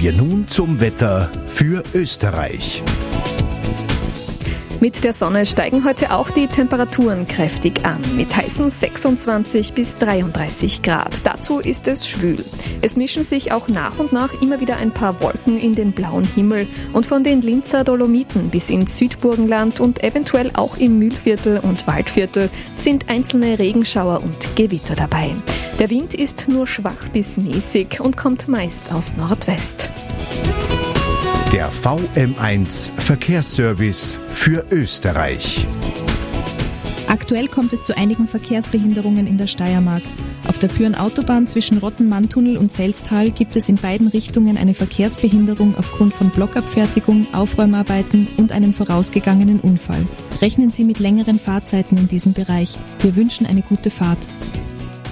wir nun zum Wetter für Österreich. Mit der Sonne steigen heute auch die Temperaturen kräftig an, mit heißen 26 bis 33 Grad. Dazu ist es schwül. Es mischen sich auch nach und nach immer wieder ein paar Wolken in den blauen Himmel und von den Linzer Dolomiten bis ins Südburgenland und eventuell auch im Mühlviertel und Waldviertel sind einzelne Regenschauer und Gewitter dabei. Der Wind ist nur schwach bis mäßig und kommt meist aus Nordwest. Der VM1 Verkehrsservice für Österreich. Aktuell kommt es zu einigen Verkehrsbehinderungen in der Steiermark. Auf der Pyhrn-Autobahn zwischen Rottenmanntunnel und Selztal gibt es in beiden Richtungen eine Verkehrsbehinderung aufgrund von Blockabfertigung, Aufräumarbeiten und einem vorausgegangenen Unfall. Rechnen Sie mit längeren Fahrzeiten in diesem Bereich. Wir wünschen eine gute Fahrt.